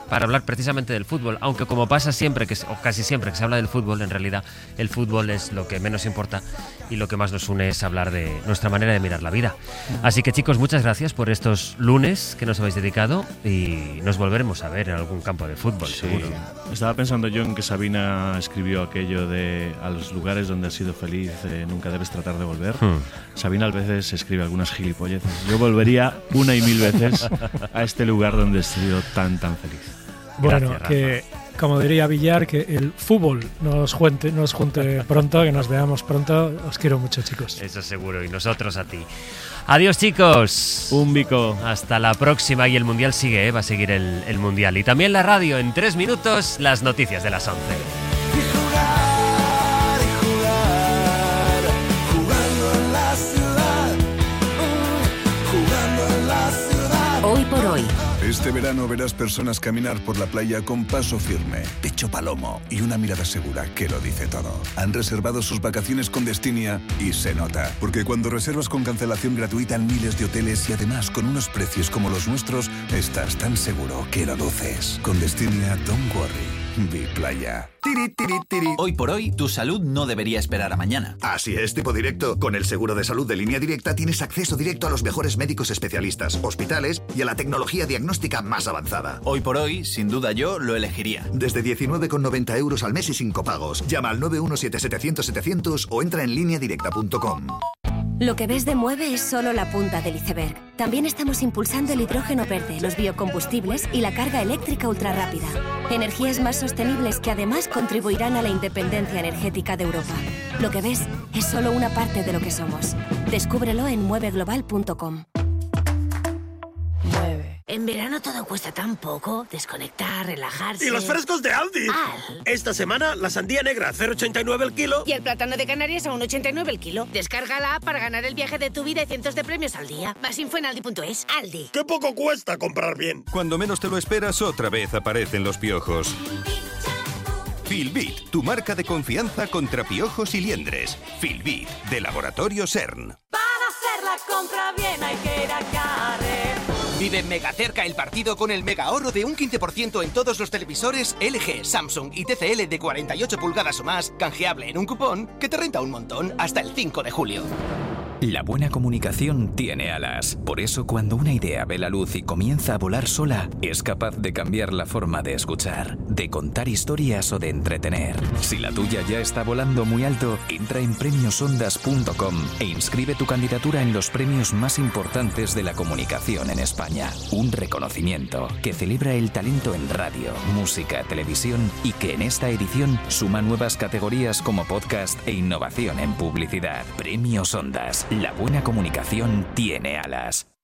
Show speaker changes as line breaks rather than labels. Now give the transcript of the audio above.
para hablar precisamente del fútbol, aunque como pasa siempre, o casi siempre que se habla del fútbol, en realidad el fútbol es lo que menos importa y lo que más nos une es hablar de nuestra manera de mirar la vida. Así que chicos, muchas gracias por estos lunes que nos habéis dedicado y nos volveremos a ver en algún campo de fútbol,
Sí.
seguro.
Estaba pensando yo en que Sabina escribió aquello de a los lugares donde has sido feliz nunca debes tratar de volver. Sabina a veces escribe algunas gilipolleces. Yo volvería una y mil veces a este lugar donde he sido tan feliz.
Bueno,
Gracias,
que como diría Villar, que el fútbol nos junte pronto, que nos veamos pronto. Os quiero mucho, chicos.
Eso seguro, y nosotros a ti. Adiós, chicos.
Un bico.
Hasta la próxima. Y el Mundial sigue, va a seguir el Mundial. Y también la radio, en 3 minutos, las noticias de las 11.
Hoy por hoy.
Este verano verás personas caminar por la playa con paso firme, pecho palomo y una mirada segura que lo dice todo. Han reservado sus vacaciones con Destinia y se nota. Porque cuando reservas con cancelación gratuita en miles de hoteles y además con unos precios como los nuestros, estás tan seguro que lo luces. Con Destinia, don't worry. Vi playa.
Tiri, tiri, tiri. Hoy por hoy, tu salud no debería esperar a mañana.
Así es, tipo directo. Con el seguro de salud de Línea Directa tienes acceso directo a los mejores médicos especialistas, hospitales y a la tecnología diagnóstica más avanzada.
Hoy por hoy, sin duda yo lo elegiría.
Desde 19,90 euros al mes y sin copagos. Llama al 917-700-700 o entra en lineadirecta.com.
Lo que ves de Mueve es solo la punta del iceberg. También estamos impulsando el hidrógeno verde, los biocombustibles y la carga eléctrica ultrarrápida. Energías más sostenibles que además contribuirán a la independencia energética de Europa. Lo que ves es solo una parte de lo que somos. Descúbrelo en mueveglobal.com.
En verano todo cuesta tan poco. Desconectar, relajarse.
¡Y los frescos de Aldi! Esta semana, la sandía negra a 0,89 el kilo.
Y el plátano de Canarias a 1,89 el kilo. Descarga la app para ganar el viaje de tu vida y cientos de premios al día. Más info en aldi.es. Aldi.
¡Qué poco cuesta comprar bien!
Cuando menos te lo esperas, otra vez aparecen los piojos. Filbit, tu marca de confianza contra piojos y liendres. Filbit, de Laboratorio CERN.
Para hacer la compra bien hay que ir a Carrer.
Vive mega cerca el partido con el mega ahorro de un 15% en todos los televisores LG, Samsung y TCL de 48 pulgadas o más, canjeable en un cupón que te renta un montón hasta el 5 de julio.
La buena comunicación tiene alas. Por eso, cuando una idea ve la luz y comienza a volar sola, es capaz de cambiar la forma de escuchar, de contar historias o de entretener. Si la tuya ya está volando muy alto, entra en premiosondas.com e inscribe tu candidatura en los premios más importantes de la comunicación en España. Un reconocimiento que celebra el talento en radio, música, televisión y que en esta edición suma nuevas categorías como podcast e innovación en publicidad. Premios Ondas. La buena comunicación tiene alas.